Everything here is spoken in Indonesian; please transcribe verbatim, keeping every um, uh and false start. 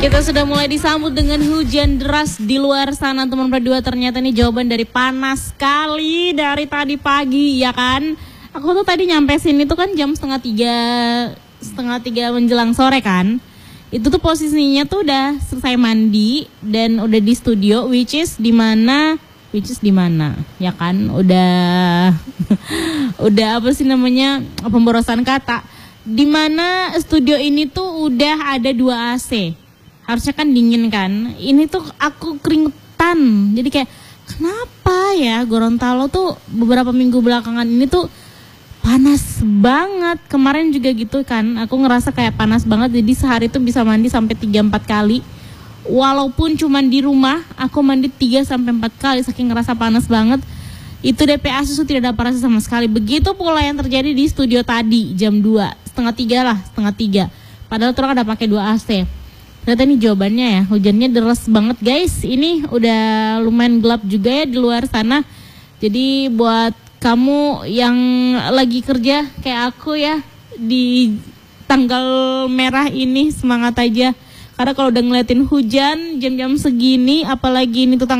Kita sudah mulai disambut dengan hujan deras di luar sana teman berdua. Ternyata ini jawaban dari panas sekali dari tadi pagi ya kan. Aku tuh tadi nyampe sini tuh kan jam setengah tiga setengah tiga menjelang sore kan. Itu tuh posisinya tuh udah selesai mandi dan udah di studio, which is di mana which is di mana ya kan. Udah udah apa sih namanya, pemborosan kata. Di mana studio ini tuh udah ada dua A C. Harusnya kan dingin kan. Ini tuh aku keringetan. Jadi kayak kenapa ya Gorontalo tuh beberapa minggu belakangan ini tuh panas banget. Kemarin juga gitu kan. Aku ngerasa kayak panas banget. Jadi sehari tuh bisa mandi sampai tiga empat kali. Walaupun cuman di rumah aku mandi tiga sampai empat kali saking ngerasa panas banget. Itu D P A susu tidak ada rasa sama sekali. Begitu pula yang terjadi di studio tadi jam dua, setengah tiga lah, setengah tiga. Padahal tuh ada pakai dua A C. Ternyata ini jawabannya ya, hujannya deras banget guys. Ini udah lumayan gelap juga ya di luar sana. Jadi buat kamu yang lagi kerja kayak aku ya di tanggal merah ini, semangat aja. Karena kalau udah ngeliatin hujan jam-jam segini, apalagi ini tuh tanggal